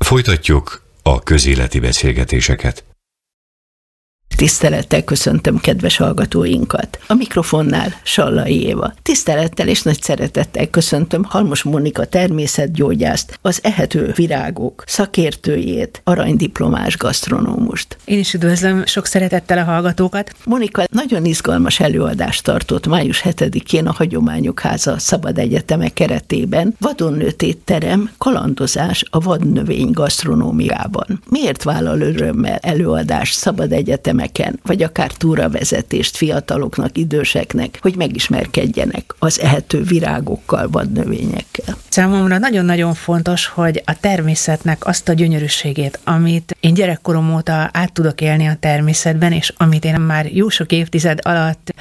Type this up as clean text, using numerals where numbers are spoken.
Folytatjuk a közéleti beszélgetéseket. Tisztelettel köszöntöm kedves hallgatóinkat. A mikrofonnál Sallai Éva. Tisztelettel és nagy szeretettel köszöntöm Halmos Monika természetgyógyászt, az Ehető Virágok szakértőjét, aranydiplomás gasztronómust. Én is üdvözlöm sok szeretettel a hallgatókat. Monika nagyon izgalmas előadást tartott május 7-én a Hagyományok Háza Szabad Egyetemek keretében. Vadon nőtt étterem, kalandozás a vadnövény gasztronómiában. Miért vállal örömmel előadást szabad egyetemeken, vagy akár túravezetést fiataloknak, időseknek, hogy megismerkedjenek az ehető virágokkal, vadnövényekkel? Számomra nagyon-nagyon fontos, hogy a természetnek azt a gyönyörűségét, amit én gyerekkorom óta át tudok élni a természetben, és amit én már jó sok évtized alatt